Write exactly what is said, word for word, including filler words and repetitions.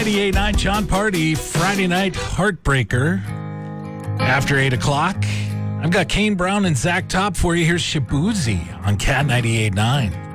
ninety-eight point nine John Party, Friday night heartbreaker. After eight o'clock, I've got Kane Brown and Zach Top for you. Here's Shabuzi on Cat ninety-eight point nine.